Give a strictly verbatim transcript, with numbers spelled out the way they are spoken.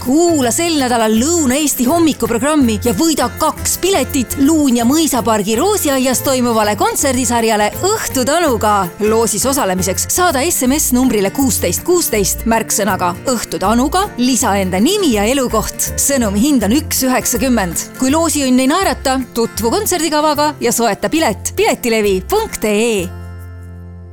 Kuula sel nädalal Lõuna-Eesti hommikuprogrammi ja võida kaks piletit Luunja mõisapargi Roosiaias toimuvale kontserdisarjale Õhtutanuga. Loosis osalemiseks saada S M S numbrile kuusteist kuusteist märksõnaga Õhtutanuga, lisa enda nimi ja elukoht. Sõnumi hind on üks üheksakümmend. Kui loosiõnn ei naerata, tutvu kontserdikavaga ja soeta pilet piletilevi punkt ee.